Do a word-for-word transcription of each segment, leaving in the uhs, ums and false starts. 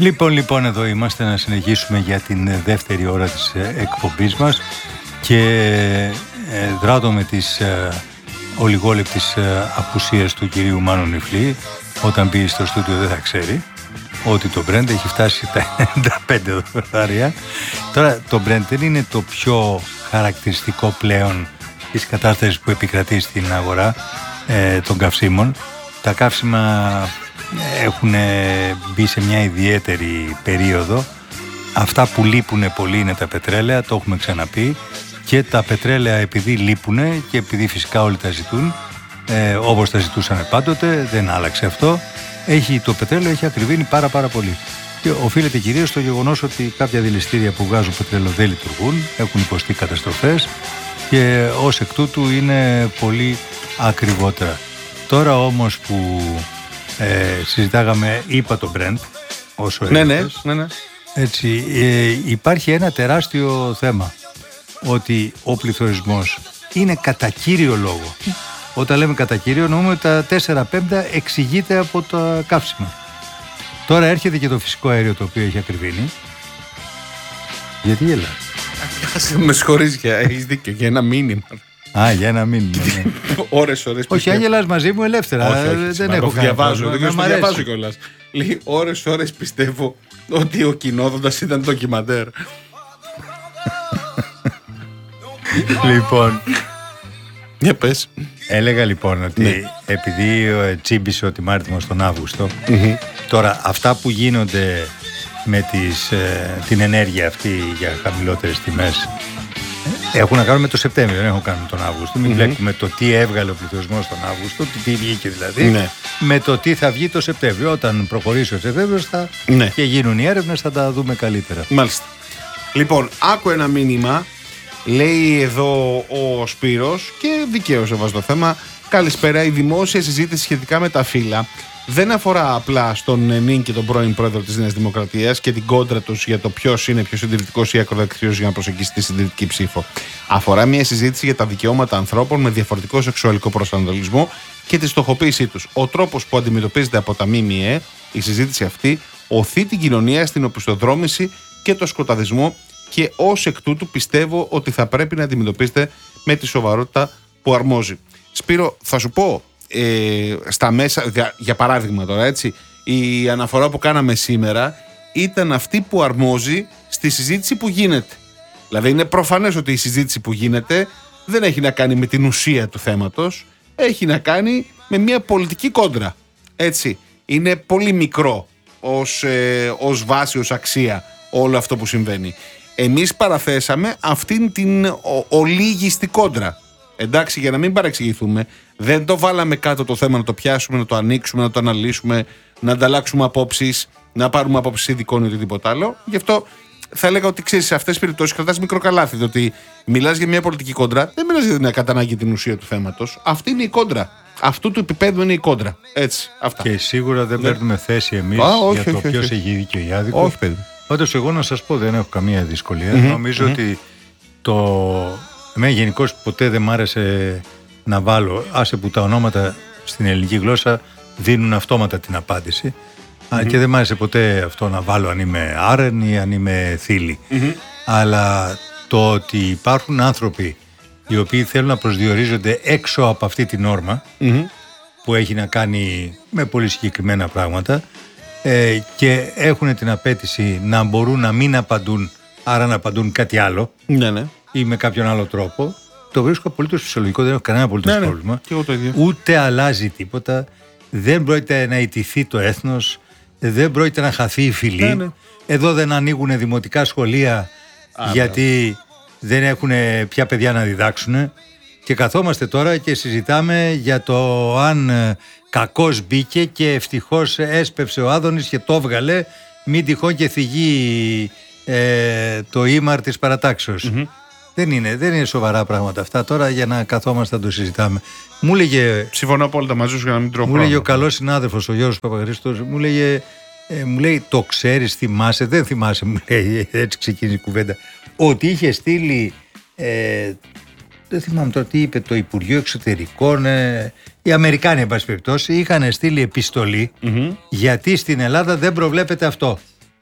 Λοιπόν, λοιπόν, εδώ είμαστε να συνεχίσουμε για την δεύτερη ώρα της εκπομπής μας και ε, δράτω με τις ε, ολιγόλεπτης ε, απουσίες του κυρίου Μάνου Νιφλή. Όταν μπει στο στούντιο δεν θα ξέρει ότι το Brent έχει φτάσει τα ενενήντα πέντε δολάρια. Τώρα το Brent δεν είναι το πιο χαρακτηριστικό πλέον της κατάστασης που επικρατεί στην αγορά ε, των καυσίμων. Τα καύσιμα έχουν μπει σε μια ιδιαίτερη περίοδο. Αυτά που λείπουν πολύ είναι τα πετρέλαια, το έχουμε ξαναπεί, και τα πετρέλαια επειδή λείπουν και επειδή φυσικά όλοι τα ζητούν, ε, όπως τα ζητούσαν πάντοτε, δεν άλλαξε αυτό, έχει, το πετρέλαιο έχει ακριβήνει πάρα πάρα πολύ. Και οφείλεται κυρίως στο γεγονός ότι κάποια δηληστήρια που βγάζουν πετρέλαιο δεν λειτουργούν, έχουν υποστεί καταστροφές και ως εκ τούτου είναι πολύ ακριβότερα. Τώρα όμως που ε, συζητάγαμε, είπα το Brent όσο ναι, ναι, ναι, ναι. Έτσι, ε, υπάρχει ένα τεράστιο θέμα, ότι ο πληθωρισμός είναι κατά κύριο λόγο. Όταν λέμε κατά κύριο εννοούμε τα τέσσερα πέμπτα εξηγείται από τα καύσιμα. Τώρα έρχεται και το φυσικό αέριο το οποίο έχει ακριβήνει. Γιατί γελάς? Με συγχωρείς, έχεις δίκιο, για ένα μήνυμα. Α, για ένα μήνυμα. Ναι. Ώρες, ώρες. Όχι, αν γελάς μαζί μου ελεύθερα. Όχι, όχι, δεν σήμερα, έχω το διαβάζω, κάνει. δεν το διαβάζω κιόλας. Λέει, ώρες, ώρες πιστεύω ότι ο Κοινόδοντας ήταν ντοκιμαντέρ. Λοιπόν, για πες. Έλεγα λοιπόν ότι ναι, επειδή ε, τσίμπησε ο τιμάριτμος τον Αύγουστο, mm-hmm. τώρα αυτά που γίνονται με τις, ε, την ενέργεια αυτή για χαμηλότερες τιμές έχουν να κάνουν με το Σεπτέμβριο, δεν έχουν κάνει με τον Αύγουστο. Μην mm-hmm. βλέπουμε το τι έβγαλε ο πληθωρισμός τον Αύγουστο, τι βγήκε δηλαδή, ναι, με το τι θα βγει το Σεπτέμβριο. Όταν προχωρήσει ο Σεπτέμβριος θα... ναι, και γίνουν οι έρευνες, θα τα δούμε καλύτερα. Μάλιστα. Λοιπόν, άκου ένα μήνυμα. Λέει εδώ ο Σπύρος, και δικαίως έβαζε το θέμα. Καλησπέρα. Η δημόσια συζήτηση σχετικά με τα φύλλα δεν αφορά απλά στον νυν και τον πρώην πρόεδρο της Νέας Δημοκρατίας και την κόντρα τους για το ποιος είναι πιο συντηρητικός ή ακροδεξιός για να προσεγγίσει τη συντηρητική ψήφο. Αφορά μια συζήτηση για τα δικαιώματα ανθρώπων με διαφορετικό σεξουαλικό προσανατολισμό και τη στοχοποίησή τους. Ο τρόπος που αντιμετωπίζεται από τα ΜΜΕ, η συζήτηση αυτή, οθεί την κοινωνία στην οπισθοδρόμηση και το σκοταδισμό, και ως εκ τούτου πιστεύω ότι θα πρέπει να αντιμετωπίσετε με τη σοβαρότητα που αρμόζει. Σπύρο, θα σου πω, ε, στα μέσα, για, για παράδειγμα τώρα, έτσι, η αναφορά που κάναμε σήμερα ήταν αυτή που αρμόζει στη συζήτηση που γίνεται. Δηλαδή είναι προφανές ότι η συζήτηση που γίνεται δεν έχει να κάνει με την ουσία του θέματος, έχει να κάνει με μια πολιτική κόντρα. Έτσι, είναι πολύ μικρό ως, ε, ως βάση, ως αξία όλο αυτό που συμβαίνει. Εμείς παραθέσαμε αυτήν την ο, ολίγιστη κόντρα. Εντάξει, για να μην παρεξηγηθούμε, δεν το βάλαμε κάτω το θέμα να το πιάσουμε, να το ανοίξουμε, να το αναλύσουμε, να ανταλλάξουμε απόψεις, να πάρουμε απόψεις ειδικών ή οτιδήποτε άλλο. Γι' αυτό θα έλεγα ότι ξέρεις, σε αυτές τις περιπτώσεις κρατάς μικρό καλάθι. Διότι μιλάς για μια πολιτική κόντρα, δεν μιλάς για την κατά ανάγκη την ουσία του θέματος. Αυτή είναι η κόντρα. Αυτού του επίπεδου είναι η κόντρα. Έτσι, αυτά. Και σίγουρα δεν ναι, παίρνουμε θέση εμείς Α, όχι, για το ποιος έχει δίκιο ή άδικο. Όχι, παιδί. Πάντως εγώ να σας πω, δεν έχω καμία δυσκολία. Mm-hmm, Νομίζω mm-hmm. ότι το... εμένα γενικώς ποτέ δεν μ' άρεσε να βάλω, άσε που τα ονόματα στην ελληνική γλώσσα δίνουν αυτόματα την απάντηση, mm-hmm. και δεν μ' άρεσε ποτέ αυτό να βάλω αν είμαι Άρεν ή αν είμαι Θήλη. Mm-hmm. Αλλά το ότι υπάρχουν άνθρωποι οι οποίοι θέλουν να προσδιορίζονται έξω από αυτή την νόρμα, mm-hmm. που έχει να κάνει με πολύ συγκεκριμένα πράγματα, Ε, και έχουν την απέτηση να μπορούν να μην απαντούν, άρα να απαντούν κάτι άλλο, ναι, ναι, ή με κάποιον άλλο τρόπο, το βρίσκω απολύτως φυσιολογικό, δεν έχω κανένα απολύτως ναι, ναι, πρόβλημα. Και εγώ το ίδιο. Ούτε αλλάζει τίποτα, δεν πρόκειται να ιτηθεί το έθνος, δεν πρόκειται να χαθεί η φυλή. Ναι, ναι. Εδώ δεν ανοίγουν δημοτικά σχολεία Α, γιατί μπράβο. δεν έχουν πια παιδιά να διδάξουν. Και καθόμαστε τώρα και συζητάμε για το αν κακώς μπήκε και ευτυχώς έσπευσε ο Άδωνης και το έβγαλε, μην τυχόν και θυγεί ε, το ήμαρ της παρατάξεως. Mm-hmm. Δεν είναι, δεν είναι σοβαρά πράγματα αυτά τώρα για να καθόμαστε να το συζητάμε. Μου λέγε, συμφωνώ απόλυτα μαζί σου για να μην τρώω Μου λέγε ο καλός συνάδελφος ο Γιώργος Παπαχρήστος, μου λέγε, ε, μου λέει, το ξέρεις, θυμάσαι, δεν θυμάσαι, μου λέει, έτσι ξεκίνησε η κουβέντα, ότι είχε στείλει... Ε, δεν θυμάμαι τώρα τι είπε το Υπουργείο Εξωτερικών, ε, οι Αμερικάνοι εν πάση περιπτώσει είχαν στείλει επιστολή mm-hmm. γιατί στην Ελλάδα δεν προβλέπεται αυτό.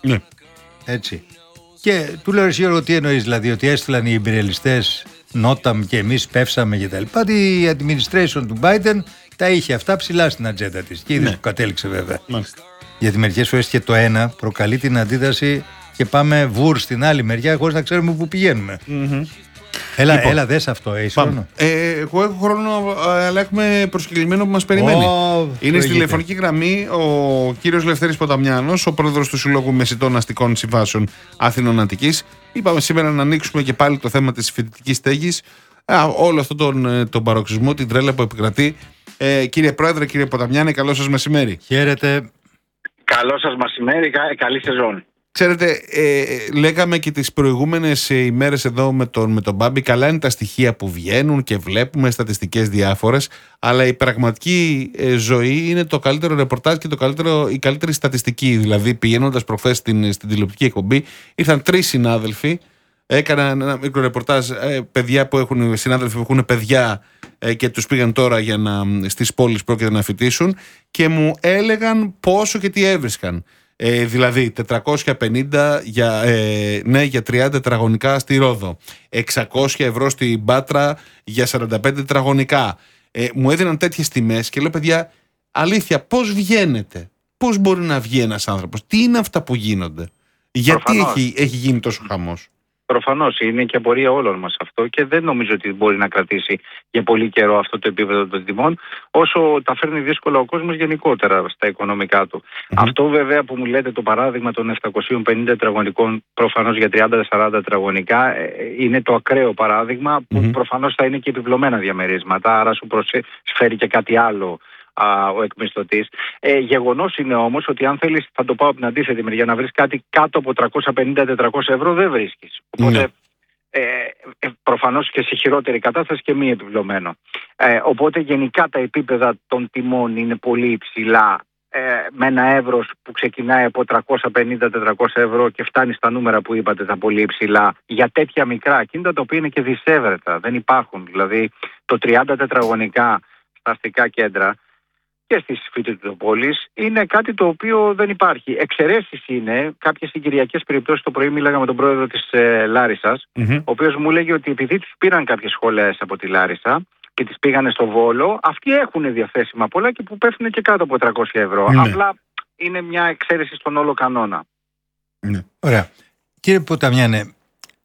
Ναι. Έτσι. Και του λέω, εσύ Γιώργο, τι εννοείς, δηλαδή ότι έστειλαν οι ιμπεριαλιστές Νόταμ και εμείς πέφσαμε και τα λοιπά. Η administration του Biden τα είχε αυτά ψηλά στην ατζέντα της. Και είδες Ναι. που κατέληξε βέβαια. Μάλιστα. Γιατί μερικές φορές και το ένα προκαλεί την αντίδραση και πάμε βουρ στην άλλη μεριά χωρίς να ξέρουμε πού πηγαίνουμε. Mm-hmm. Έλα, Λοιπόν, έλα δες αυτό, έχεις χρόνο? Ε, εγώ έχω χρόνο, αλλά έχουμε προσκεκλημένο που μας περιμένει. Oh, Είναι στη τηλεφωνική γραμμή ο κύριος Λευτέρης Ποταμιάνος, ο πρόεδρος του Συλλόγου Μεσητών Αστικών Συμβάσεων Αθήνων Αττικής. Είπαμε σήμερα να ανοίξουμε και πάλι το θέμα της φοιτητικής στέγης, α, όλο αυτόν τον, τον παροξισμό, την τρέλα που επικρατεί. Ε, κύριε Πρόεδρε, κύριε Ποταμιάνη, καλό σας μεσημέρι. Χαίρετε. Καλό σας μεσημέρι, κα, καλή σεζόν. Ξέρετε, ε, λέγαμε και τις προηγούμενες ημέρες εδώ με τον, με τον Μπάμπη, καλά είναι τα στοιχεία που βγαίνουν και βλέπουμε στατιστικές διάφορες, αλλά η πραγματική ε, ζωή είναι το καλύτερο ρεπορτάζ και το καλύτερο, η καλύτερη στατιστική. Δηλαδή, πηγαίνοντας προχθές στην, στην τηλεοπτική εκπομπή, ήρθαν τρεις συνάδελφοι, έκαναν ένα μικρό ρεπορτάζ, ε, παιδιά που έχουν, συνάδελφοι που έχουν παιδιά ε, και τους πήγαν τώρα για να, στις πόλεις πρόκειται να φοιτήσουν και μου έλεγαν πόσο και τι έβρισκαν. Ε, δηλαδή τετρακόσια πενήντα για, ε, ναι, για τριάντα τετραγωνικά στη Ρόδο, εξακόσια ευρώ στην Πάτρα για σαράντα πέντε τετραγωνικά. Ε, μου έδιναν τέτοιες τιμές και λέω, παιδιά, αλήθεια, πώς βγαίνετε, πώς μπορεί να βγει ένας άνθρωπος, τι είναι αυτά που γίνονται, γιατί έχει, έχει γίνει τόσο χαμός? Προφανώς είναι και απορία όλων μας αυτό και δεν νομίζω ότι μπορεί να κρατήσει για πολύ καιρό αυτό το επίπεδο των τιμών, όσο τα φέρνει δύσκολα ο κόσμος γενικότερα στα οικονομικά του. Mm-hmm. Αυτό βέβαια που μου λέτε, το παράδειγμα των επτακοσίων πενήντα τετραγωνικών, προφανώς για τριάντα με σαράντα τετραγωνικά, είναι το ακραίο παράδειγμα που mm-hmm. προφανώς θα είναι και επιπλωμένα διαμερίσματα, άρα σου προσφέρει και κάτι άλλο α, ο εκμισθωτής. Ε, γεγονός είναι όμως ότι αν θέλεις, θα το πάω από την αντίθετη μεριά, να βρεις κάτι κάτω από τριακόσια πενήντα με τετρακόσια ευρώ δεν βρίσκεις. Οπότε mm. ε, ε, προφανώς και σε χειρότερη κατάσταση και μη επιπλωμένο. Ε, οπότε γενικά τα επίπεδα των τιμών είναι πολύ υψηλά, ε, με ένα εύρος που ξεκινάει από τριακόσια πενήντα με τετρακόσια ευρώ και φτάνει στα νούμερα που είπατε τα πολύ υψηλά για τέτοια μικρά ακίνητα, τα οποία είναι και δισεύρετα, δεν υπάρχουν. Δηλαδή το τριάντα τετραγωνικά στα αστικά κέντρα και στις φοιτητοπόλεις είναι κάτι το οποίο δεν υπάρχει. Εξαιρέσεις είναι κάποιες συγκυριακές περιπτώσεις. Το πρωί μίλαγα με τον πρόεδρο της ε, Λάρισσας, mm-hmm. ο οποίος μου λέγει ότι επειδή τους πήραν κάποιες σχολές από τη Λάρισσα και τις πήγανε στο Βόλο, αυτοί έχουν διαθέσιμα πολλά και που πέφτουν και κάτω από τριακόσια ευρώ. Mm-hmm. Απλά είναι μια εξαίρεση στον όλο κανόνα. Mm-hmm. Ωραία. Κύριε Ποταμιάνε,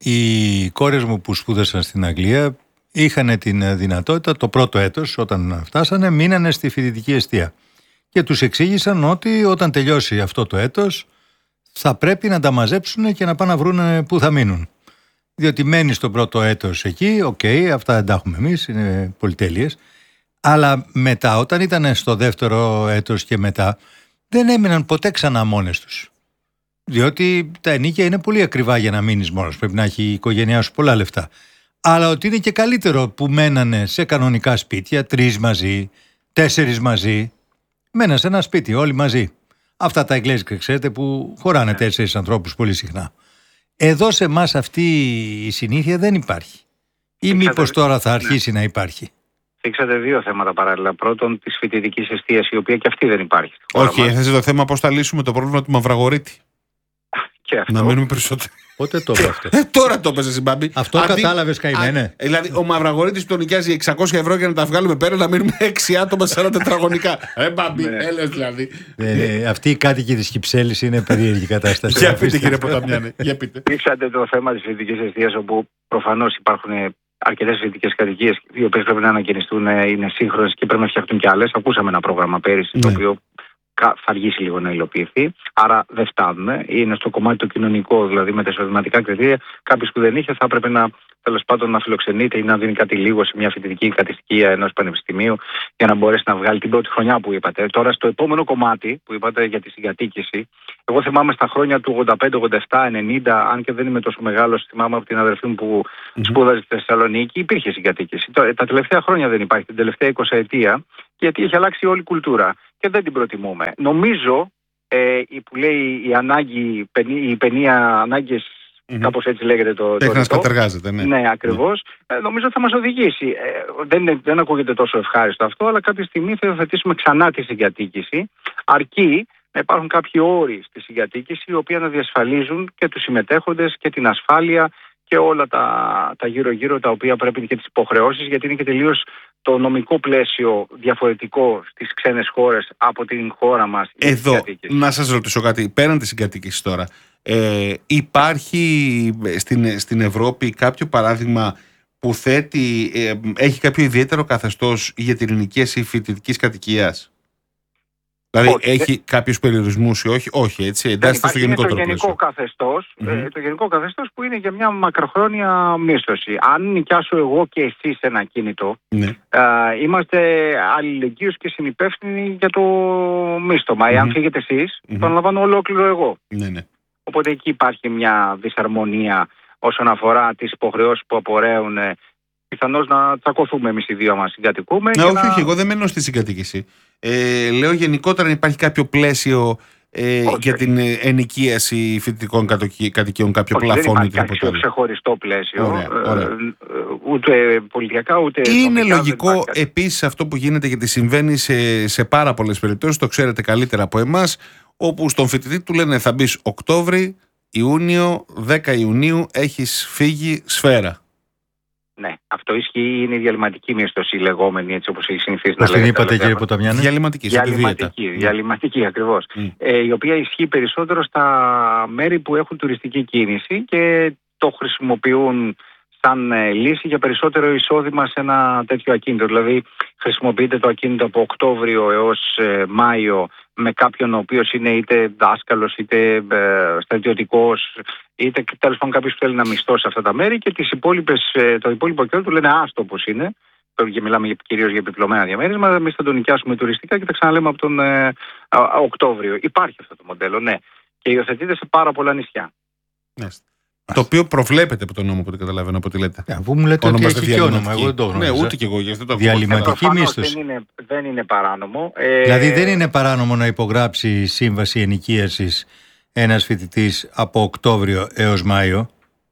οι κόρες μου που σπούδασαν στην Αγγλία είχαν την δυνατότητα το πρώτο έτος, όταν φτάσανε, μείνανε στη φοιτητική εστία. Και τους εξήγησαν ότι όταν τελειώσει αυτό το έτος θα πρέπει να τα μαζέψουν και να πάνε να βρουν πού θα μείνουν. Διότι μένεις το πρώτο έτος εκεί, οκ, okay, αυτά δεν τα έχουμε εμείς, είναι πολυτέλειες. Αλλά μετά, όταν ήταν στο δεύτερο έτος και μετά, δεν έμειναν ποτέ ξανά μόνες τους. Διότι τα ενοίκια είναι πολύ ακριβά για να μείνεις μόνος. Πρέπει να έχει η οικογένειά σου πολλά λεφτά. Αλλά ότι είναι και καλύτερο που μένανε σε κανονικά σπίτια, τρεις μαζί, τέσσερις μαζί. Μέναν σε ένα σπίτι όλοι μαζί. Αυτά τα εγγλέζικα, ξέρετε, που χωράνε τέσσερις ανθρώπους πολύ συχνά. Εδώ σε εμάς αυτή η συνήθεια δεν υπάρχει. Ή μήπως τώρα θα αρχίσει ναι. να υπάρχει? Θίξατε δύο θέματα παράλληλα. Πρώτον, της φοιτητικής εστίας, η οποία και αυτή δεν υπάρχει. Όχι, έθεσε το θέμα πώς θα λύσουμε το πρόβλημα του Μαυραγωρίτη. Και αυτό. Να μείνουμε περισσότερο. Πότε το είπε αυτό? Ε, τώρα το έπαιζε, Μπάμπη. Αυτό Αντί... κατάλαβες, καημένε. Δηλαδή, ο Μαυραγορίτης που τον νοικιάζει εξακόσια ευρώ για να τα βγάλουμε πέρα, να μείνουμε έξι άτομα σε σαράντα τετραγωνικά. Ε, Μπάμπη, έλεος δηλαδή. Ε, αυτή η κάτοικη της Κυψέλης είναι περίεργη κατάσταση. Για πείτε, κύριε Ποταμιάνε, για πείτε. Δείξατε το θέμα της φοιτητικής εστίας, όπου προφανώς υπάρχουν αρκετές φοιτητικές κατοικίες, οι οποίες πρέπει να ανακαινιστούν, είναι σύγχρονες και πρέπει να φτιαχτούν κι άλλες. Ακούσαμε ένα πρόγραμμα πέρυσι, ναι. το οποίο θα αργήσει λίγο να υλοποιηθεί, άρα δεν φτάνουμε. Είναι στο κομμάτι το κοινωνικό, δηλαδή με τα εισοδηματικά κριτήρια. Κάποιος που δεν είχε θα έπρεπε να, τέλος πάντων, να φιλοξενείται ή να δίνει κάτι λίγο σε μια φοιτητική κατοικία ενός πανεπιστημίου για να μπορέσει να βγάλει την πρώτη χρονιά που είπατε. Τώρα, στο επόμενο κομμάτι που είπατε για τη συγκατοίκηση, εγώ θυμάμαι στα χρόνια του ογδόντα πέντε, ογδόντα επτά, ενενήντα, αν και δεν είμαι τόσο μεγάλος, θυμάμαι από την αδερφή μου που mm-hmm. σπούδαζε στη Θεσσαλονίκη, υπήρχε συγκατοίκηση. Τα τελευταία χρόνια δεν υπάρχει, την τελευταία εικοσαετία, γιατί έχει αλλάξει όλη η κουλτούρα και δεν την προτιμούμε. Νομίζω ε, που λέει η ανάγκη, οι παινία ανάγκες, mm-hmm. κάπως έτσι λέγεται το Έχει να κατεργάζεται, ναι. Ναι, ακριβώς. Mm. Ε, νομίζω θα μας οδηγήσει. Ε, δεν, δεν ακούγεται τόσο ευχάριστο αυτό, αλλά κάποια στιγμή θα υιοθετήσουμε ξανά τη συγκατοίκηση, αρκεί να υπάρχουν κάποιοι όροι στη συγκατοίκηση, οι οποίοι να διασφαλίζουν και τους συμμετέχοντες και την ασφάλεια και όλα τα, τα γύρω-γύρω, τα οποία πρέπει και τις υποχρεώσεις, γιατί είναι και τελείως το νομικό πλαίσιο διαφορετικό στις ξένες χώρες από την χώρα μας. Εδώ, να σας ρωτήσω κάτι, πέραν της συγκατοίκησης τώρα, ε, υπάρχει στην, στην Ευρώπη κάποιο παράδειγμα που θέτει, ε, έχει κάποιο ιδιαίτερο καθεστώς για την ενοικίαση φοιτητικής κατοικίας? Δηλαδή όχι, έχει δε... κάποιους περιορισμούς ή όχι? Όχι, έτσι, εντάσσεται στο γενικό τρόπο. Το γενικό καθεστώς, mm-hmm. ε, το γενικό καθεστώς που είναι για μια μακροχρόνια μίσθωση. Αν νοικιάσω εγώ και εσείς ένα κίνητο, mm-hmm. ε, είμαστε αλληλεγγύους και συνυπεύθυνοι για το μίσθωμα. Mm-hmm. Εάν φύγετε εσείς, mm-hmm. το αναλαμβάνω ολόκληρο εγώ. Mm-hmm. Οπότε εκεί υπάρχει μια δυσαρμονία όσον αφορά τις υποχρεώσεις που απορρέουν. Πιθανώς να τσακωθούμε εμείς οι δύο μας συγκατοικούμε. Ναι, όχι, να... όχι, εγώ δεν μένω στη συγκατοίκηση. Ε, λέω γενικότερα, υπάρχει κάποιο πλαίσιο ε, για την ενοικίαση φοιτητικών κατοικίων, κάποιο πλαφόν ή τίποτα. Δεν υπάρχει κάποιο ξεχωριστό πλαίσιο, ωραία, ωραία. ούτε πολιτικά ούτε. Είναι λογικό επίσης αυτό που γίνεται, γιατί συμβαίνει σε, σε πάρα πολλές περιπτώσεις, το ξέρετε καλύτερα από εμάς, όπου στον φοιτητή του λένε θα μπεις Οκτώβρη, Ιούνιο, δέκα Ιουνίου έχεις φύγει σφαίρα. Ναι, αυτό ισχύει, είναι η διαλυματική μίσθωση λεγόμενη, έτσι όπως έχει συνηθίσει να λέγεται. Πώς την είπατε, κύριε Ποταμιάννη? Διαλυματική, διαλυματική, διαλυματική ακριβώς. Mm. Ε, η οποία ισχύει περισσότερο στα μέρη που έχουν τουριστική κίνηση και το χρησιμοποιούν σαν ε, λύση για περισσότερο εισόδημα σε ένα τέτοιο ακίνητο. Δηλαδή χρησιμοποιείται το ακίνητο από Οκτώβριο έως ε, Μάιο με κάποιον ο οποίος είναι είτε δάσκαλος είτε ε, στρατιωτικός, είτε τέλος πάντων κάποιος που θέλει να μισθώσει αυτά τα μέρη, και τις υπόλοιπες, ε, το υπόλοιπο καιρό του λένε άστο όπως είναι. Και μιλάμε κυρίως για επιπλωμένα διαμέρισμα. Εμείς θα τον νοικιάσουμε τουριστικά και θα ξαναλέμε από τον ε, α, α, Οκτώβριο. Υπάρχει αυτό το μοντέλο, ναι. Και υιοθετείται σε πάρα πολλά νησιά. Ναι. Το οποίο προβλέπεται από τον νόμο, από ό,τι καταλαβαίνω, από ό,τι λέτε. Αφού μου λέτε ότι έχει και όνομα, εγώ δεν το γνωρίζω. Ναι, ούτε και εγώ, γι' αυτό το έχω. Διαλυματική μίσθωση. Δεν είναι, δεν είναι παράνομο. Ε... Δηλαδή δεν είναι παράνομο να υπογράψει σύμβαση ενοικίασης ένας φοιτητής από Οκτώβριο έως Μάιο?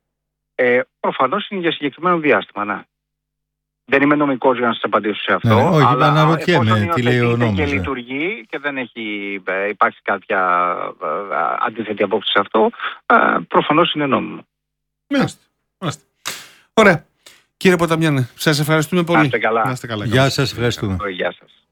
Ε, προφανώς είναι για συγκεκριμένο διάστημα, ναι. Δεν είμαι νομικός για να σας απαντήσω σε αυτό. Ναι, όχι, αλλά αναρωτιέμαι τι λέει ο νόμος. Και λειτουργεί και δεν έχει ε, υπάρξει κάποια ε, αντίθετη απόψη σε αυτό, ε, προφανώς είναι νόμιμο. Μάλιστα. Ωραία. Κύριε Ποταμιάννη, σας ευχαριστούμε πολύ. Να είστε καλά. Να είστε καλά. Γεια σας, ευχαριστούμε. Γεια σας.